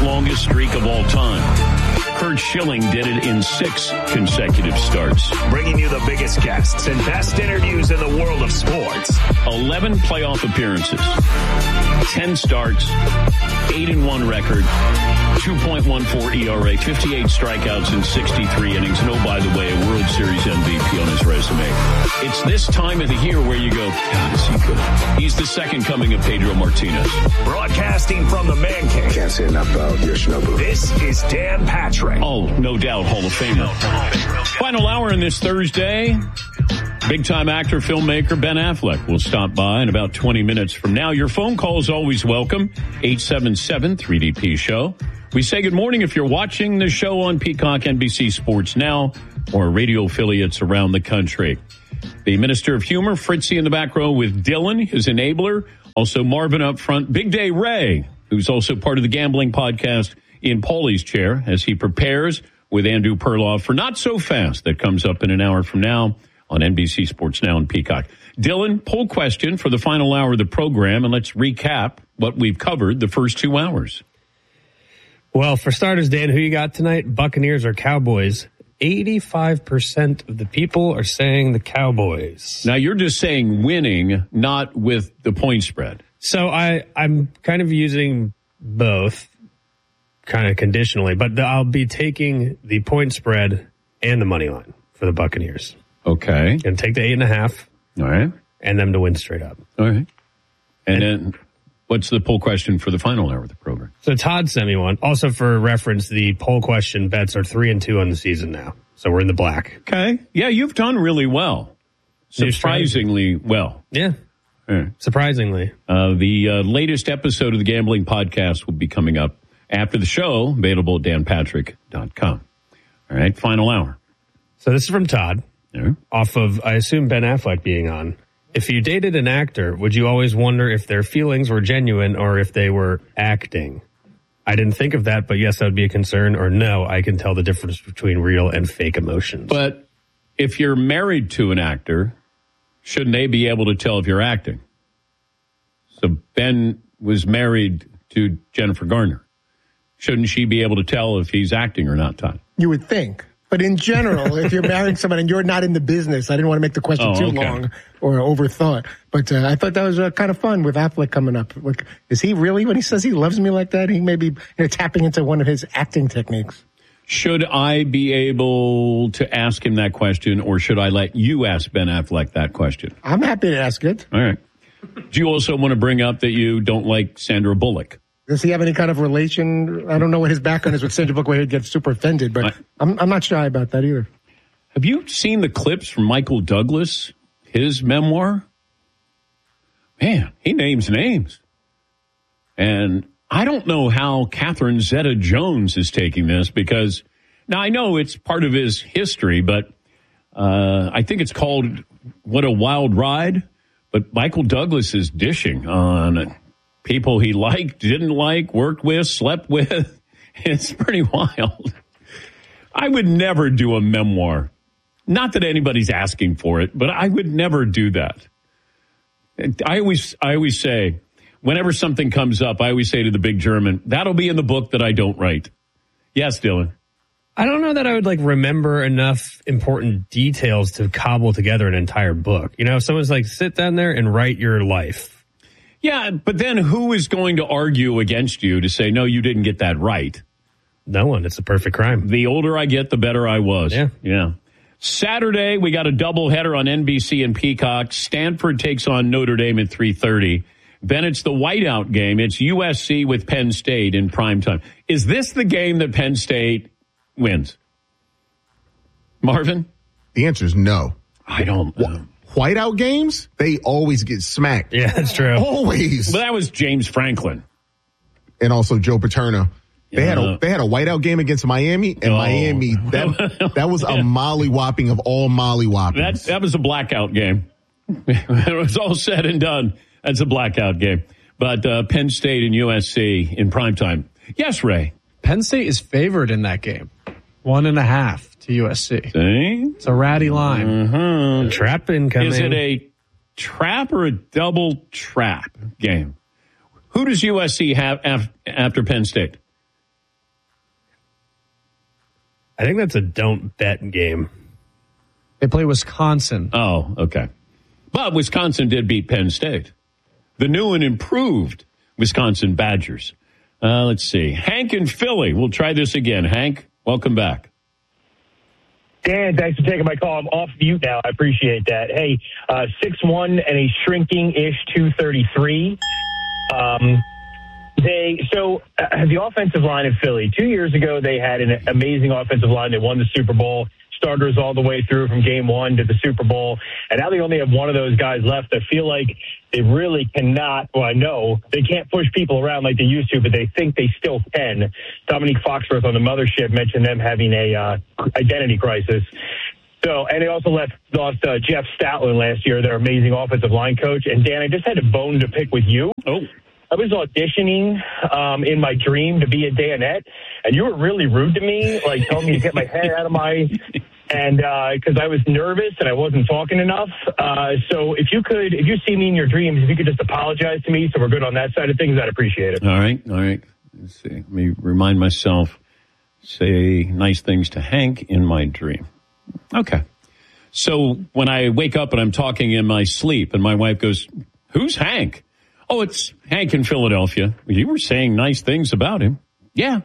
longest streak of all time. Curt Schilling did it in 6 consecutive starts. Bringing you the biggest guests and best interviews in the world of sports. 11 playoff appearances, 10 starts, 8-1 record, 2.14 ERA, 58 strikeouts in 63 innings. And oh, by the way, a World Series MVP on his resume. It's this time of the year where you go, God, is he good? He's the second coming of Pedro Martinez. Broadcasting from the Man Cave. Can't say enough about Yoshinobu. This is Dan Patrick. Oh, no doubt, Hall of Famer. Final hour on this Thursday. Big-time actor, filmmaker Ben Affleck will stop by in about 20 minutes from now. Your phone call is always welcome, 877-3DP-SHOW. We say good morning if you're watching the show on Peacock, NBC Sports Now, or radio affiliates around the country. The Minister of Humor, Fritzy in the back row with Dylan, his enabler. Also Marvin up front. Big Day Ray, who's also part of the gambling podcast, in Paulie's chair as he prepares with Andrew Perloff for Not So Fast. That comes up in an hour from now on NBC Sports Now and Peacock. Dylan, poll question for the final hour of the program, and let's recap what we've covered the first 2 hours. Well, for starters, Dan, who you got tonight, Buccaneers or Cowboys? 85% of the people are saying the Cowboys. Now, you're just saying winning, not with the point spread. So I'm kind of using both, kind of conditionally, but I'll be taking the point spread and the money line for the Buccaneers. Okay. And take the 8.5. All right. And them to win straight up. All right. And then what's the poll question for the final hour of the program? So Todd sent me one. Also for reference, the poll question bets are 3-2 on the season now. So we're in the black. Okay. Yeah, you've done really well. Surprisingly well. Yeah. Right. Surprisingly. The latest episode of the Gambling Podcast will be coming up after the show, available at danpatrick.com. All right, final hour. So this is from Todd, yeah. Off of, I assume, Ben Affleck being on. If you dated an actor, would you always wonder if their feelings were genuine or if they were acting? I didn't think of that, but yes, that would be a concern. Or no, I can tell the difference between real and fake emotions. But if you're married to an actor, shouldn't they be able to tell if you're acting? So Ben was married to Jennifer Garner. Shouldn't she be able to tell if he's acting or not, Todd? You would think. But in general, if you're marrying someone and you're not in the business, I didn't want to make the question too long or overthought. But I thought that was kind of fun with Affleck coming up. Like, is he really, when he says he loves me like that, he may be tapping into one of his acting techniques? Should I be able to ask him that question, or should I let you ask Ben Affleck that question? I'm happy to ask it. All right. Do you also want to bring up that you don't like Sandra Bullock? Does he have any kind of relation? I don't know what his background is with Sandra Bullock, where he'd get super offended, but I'm not shy about that either. Have you seen the clips from Michael Douglas, his memoir? Man, he names names. And I don't know how Catherine Zeta-Jones is taking this, because now I know it's part of his history, but I think it's called What a Wild Ride. But Michael Douglas is dishing on people he liked, didn't like, worked with, slept with. It's pretty wild. I would never do a memoir. Not that anybody's asking for it, but I would never do that. I always say, whenever something comes up, I always say to the big German, that'll be in the book that I don't write. Yes, Dylan. I don't know that I would remember enough important details to cobble together an entire book. If someone's sit down there and write your life. Yeah, but then who is going to argue against you to say, no, you didn't get that right? No one. It's a perfect crime. The older I get, the better I was. Yeah. Saturday, we got a doubleheader on NBC and Peacock. Stanford takes on Notre Dame at 3:30. Then it's the whiteout game. It's USC with Penn State in primetime. Is this the game that Penn State wins? Marvin? The answer is no. I don't know. Whiteout games, they always get smacked. Yeah, that's true. Always. But that was James Franklin. And also Joe Paterno. They had a whiteout game against Miami, and Miami, that was a mollywhopping of all mollywhoppings. That was a blackout game. It was all said and done. That's a blackout game. But Penn State and USC in primetime. Yes, Ray. Penn State is favored in that game. 1.5 to USC. See? It's a ratty line. Mm-hmm. Trap incoming. Is it a trap or a double trap game? Who does USC have after Penn State? I think that's a don't bet game. They play Wisconsin. Oh, okay. But Wisconsin did beat Penn State. The new and improved Wisconsin Badgers. Let's see. Hank in Philly. We'll try this again. Hank, welcome back. Dan, thanks for taking my call. I'm off mute now. I appreciate that. Hey, 6'1" and a shrinking-ish 233. The offensive line in Philly, 2 years ago, they had an amazing offensive line. They won the Super Bowl. Starters all the way through from game one to the Super Bowl. And now they only have one of those guys left. I feel like they really cannot, well, I know they can't push people around like they used to, but they think they still can. Dominique Foxworth on the mothership mentioned them having a identity crisis. So, and they also lost Jeff Stoutland last year, their amazing offensive line coach. And Dan, I just had a bone to pick with you. Oh. I was auditioning in my dream to be a Danette, and you were really rude to me, like telling me to get my head out of my, and because I was nervous and I wasn't talking enough. So if you see me in your dreams, if you could just apologize to me so we're good on that side of things, I'd appreciate it. All right. Let's see. Let me remind myself, say nice things to Hank in my dream. Okay. So when I wake up and I'm talking in my sleep and my wife goes, "Who's Hank?" "Oh, it's Hank in Philadelphia." "You were saying nice things about him." Yeah.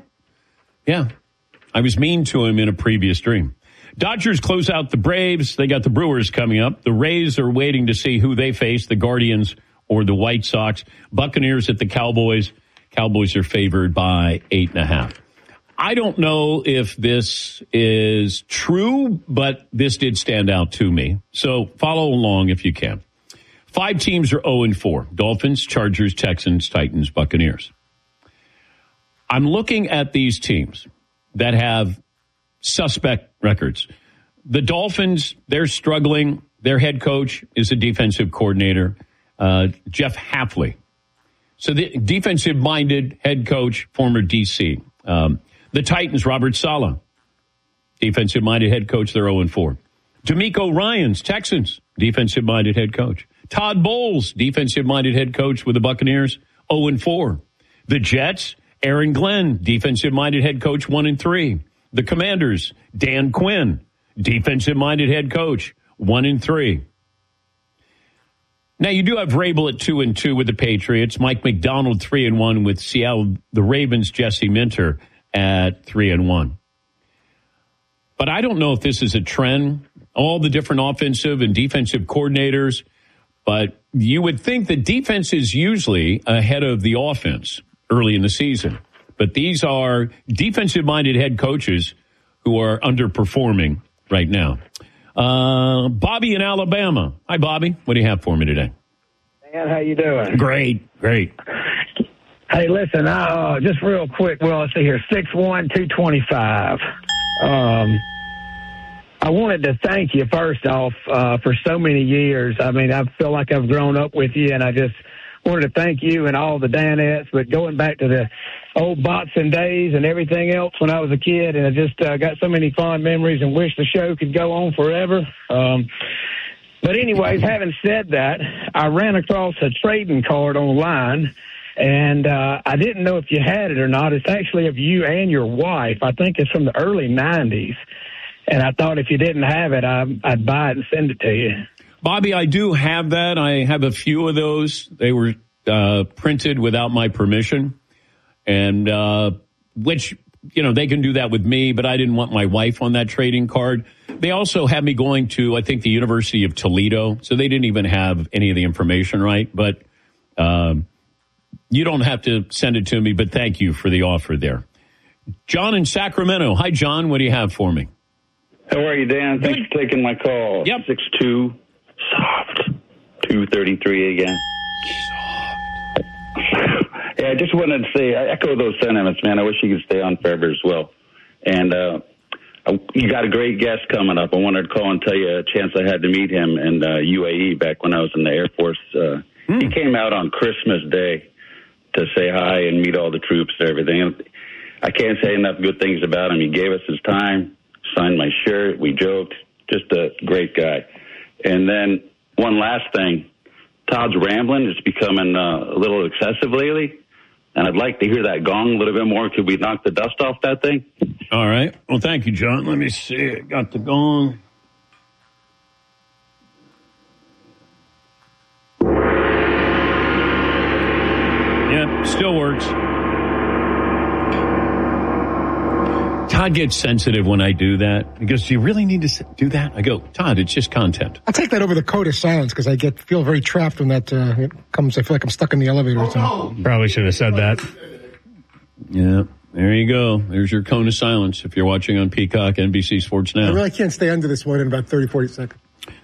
I was mean to him in a previous dream. Dodgers close out the Braves. They got the Brewers coming up. The Rays are waiting to see who they face, the Guardians or the White Sox. Buccaneers at the Cowboys. Cowboys are favored by 8.5. I don't know if this is true, but this did stand out to me. So follow along if you can. 5 teams are 0-4. Dolphins, Chargers, Texans, Titans, Buccaneers. I'm looking at these teams that have suspect records. The Dolphins, they're struggling. Their head coach is a defensive coordinator, Jeff Hafley. So the defensive-minded head coach, former DC. The Titans, Robert Saleh, defensive-minded head coach, they're 0-4. DeMeco Ryans, Texans, defensive-minded head coach. Todd Bowles, defensive-minded head coach with the Buccaneers, 0-4. The Jets, Aaron Glenn, defensive-minded head coach, 1-3. The Commanders, Dan Quinn, defensive-minded head coach, 1-3. Now, you do have Vrabel at 2-2 with the Patriots. Mike McDonald, 3-1 with Seattle. The Ravens, Jesse Minter at 3-1. But I don't know if this is a trend. All the different offensive and defensive coordinators. But you would think the defense is usually ahead of the offense early in the season. But these are defensive-minded head coaches who are underperforming right now. Bobby in Alabama. Hi, Bobby. What do you have for me today? Man, how you doing? Great. Hey, listen, just real quick. Well, let's see here. 6'1", 225. I wanted to thank you, first off, for so many years. I mean, I feel like I've grown up with you, and I just wanted to thank you and all the Danettes. But going back to the old boxing days and everything else when I was a kid, and I just got so many fond memories and wish the show could go on forever. But anyways, having said that, I ran across a trading card online, and I didn't know if you had it or not. It's actually of you and your wife. I think it's from the early 90s. And I thought if you didn't have it, I'd buy it and send it to you. Bobby, I do have that. I have a few of those. They were printed without my permission, and which, they can do that with me, but I didn't want my wife on that trading card. They also had me going to, I think, the University of Toledo, so they didn't even have any of the information right. But you don't have to send it to me, but thank you for the offer there. John in Sacramento. Hi, John. What do you have for me? How are you, Dan? Thanks for taking my call. Yep. 6'2", soft, 233 again. Yeah, I just wanted to say, I echo those sentiments, man. I wish you could stay on forever as well. And you got a great guest coming up. I wanted to call and tell you a chance I had to meet him in UAE back when I was in the Air Force. He came out on Christmas Day to say hi and meet all the troops and everything. I can't say enough good things about him. He gave us his time. Signed my shirt. We joked. Just a great guy. And then one last thing. Todd's rambling. It's becoming a little excessive lately. And I'd like to hear that gong a little bit more. Could we knock the dust off that thing? All right. Well, thank you, John. Let me see. I got the gong. Yeah, still works. Todd gets sensitive when I do that. He goes, do you really need to do that? I go, Todd, it's just content. I'll take that over the code of silence because I feel very trapped when that it comes. I feel like I'm stuck in the elevator or something. Probably should have said that. Yeah, there you go. There's your cone of silence if you're watching on Peacock, NBC Sports Now. I really can't stay under this one in about 30, 40 seconds.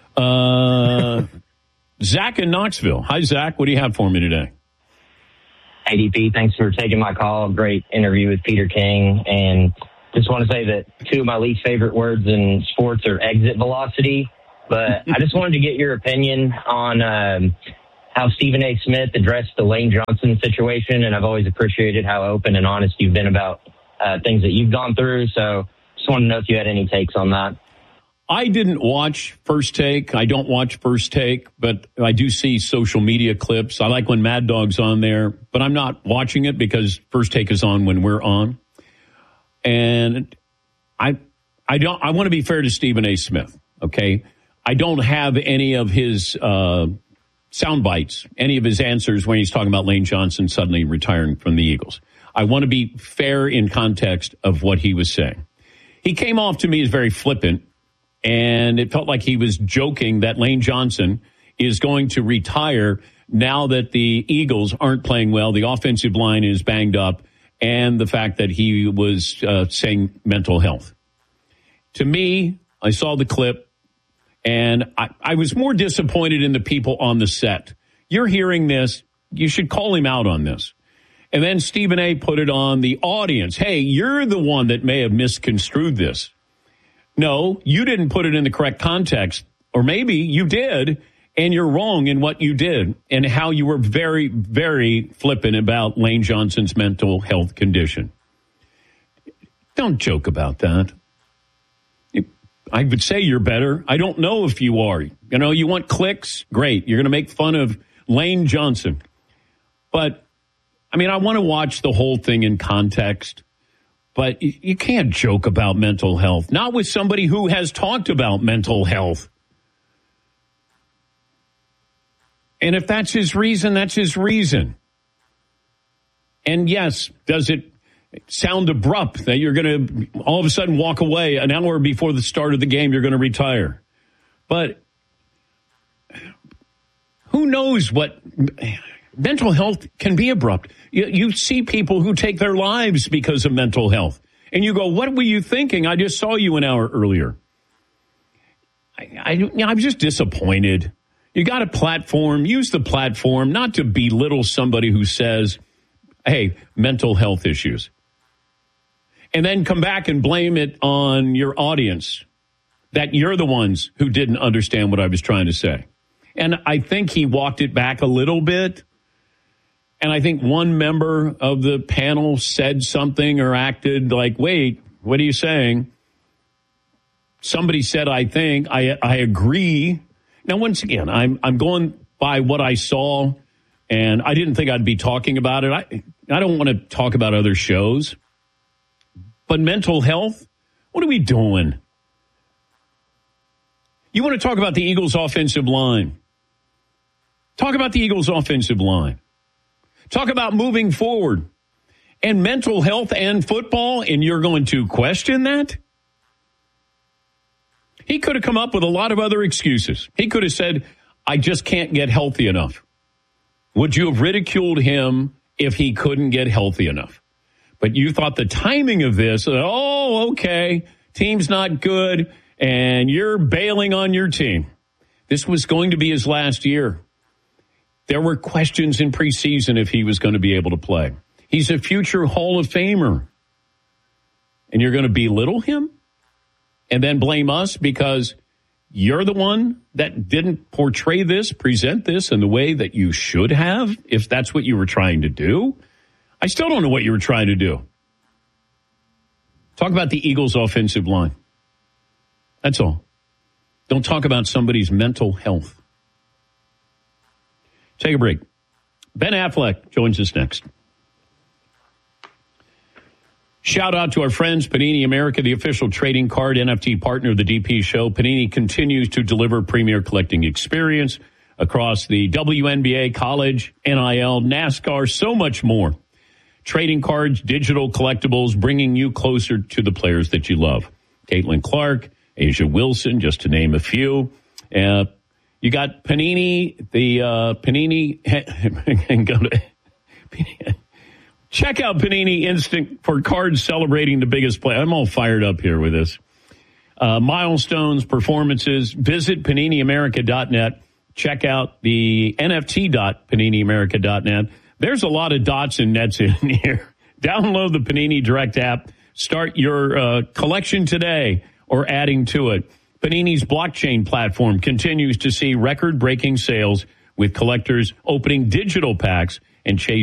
Zach in Knoxville. Hi, Zach. What do you have for me today? Hey, DP. Thanks for taking my call. Great interview with Peter King. And just want to say that two of my least favorite words in sports are exit velocity. But I just wanted to get your opinion on how Stephen A. Smith addressed the Lane Johnson situation. And I've always appreciated how open and honest you've been about things that you've gone through. So just wanted to know if you had any takes on that. I didn't watch First Take. I don't watch First Take, but I do see social media clips. I like when Mad Dog's on there, but I'm not watching it because First Take is on when we're on. And I want to be fair to Stephen A. Smith, okay? I don't have any of his sound bites, any of his answers when he's talking about Lane Johnson suddenly retiring from the Eagles. I want to be fair in context of what he was saying. He came off to me as very flippant, and it felt like he was joking that Lane Johnson is going to retire now that the Eagles aren't playing well, the offensive line is banged up, and the fact that he was saying mental health. To me, I saw the clip, and I was more disappointed in the people on the set. You're hearing this. You should call him out on this. And then Stephen A. put it on the audience. Hey, you're the one that may have misconstrued this. No, you didn't put it in the correct context. Or maybe you did, and you're wrong in what you did and how you were very, very flippant about Lane Johnson's mental health condition. Don't joke about that. I would say you're better. I don't know if you are. You know, you want clicks? Great. You're going to make fun of Lane Johnson. But, I mean, I want to watch the whole thing in context. But you can't joke about mental health. Not with somebody who has talked about mental health. And if that's his reason, that's his reason. And yes, does it sound abrupt that you're going to all of a sudden walk away an hour before the start of the game, you're going to retire? But who knows what mental health can be abrupt. You see people who take their lives because of mental health. And you go, what were you thinking? I just saw you an hour earlier. I'm just disappointed. You got a platform. Use the platform not to belittle somebody who says, hey, mental health issues. And then come back and blame it on your audience, that you're the ones who didn't understand what I was trying to say. And I think he walked it back a little bit. And I think one member of the panel said something or acted like, wait, what are you saying? Somebody said, I think, I agree. Now, once again, I'm going by what I saw, and I didn't think I'd be talking about it. I don't want to talk about other shows. But mental health, what are we doing? You want to talk about the Eagles' offensive line. Talk about the Eagles' offensive line. Talk about moving forward. And mental health and football, and you're going to question that? He could have come up with a lot of other excuses. He could have said, I just can't get healthy enough. Would you have ridiculed him if he couldn't get healthy enough? But you thought the timing of this, oh, okay, team's not good, and you're bailing on your team. This was going to be his last year. There were questions in preseason if he was going to be able to play. He's a future Hall of Famer. And you're going to belittle him and then blame us because you're the one that didn't portray this, present this in the way that you should have, if that's what you were trying to do. I still don't know what you were trying to do. Talk about the Eagles' offensive line. That's all. Don't talk about somebody's mental health. Take a break. Ben Affleck joins us next. Shout out to our friends, Panini America, the official trading card NFT partner of the DP Show. Panini continues to deliver premier collecting experience across the WNBA, college, NIL, NASCAR, so much more. Trading cards, digital collectibles, bringing you closer to the players that you love. Caitlin Clark, Asia Wilson, just to name a few. You got Panini, Panini, and go to check out Panini Instant for cards celebrating the biggest play. I'm all fired up here with this. Milestones, performances. Visit PaniniAmerica.net. Check out the NFT.PaniniAmerica.net. There's a lot of dots and nets in here. Download the Panini Direct app. Start your collection today or adding to it. Panini's blockchain platform continues to see record-breaking sales with collectors opening digital packs and chasing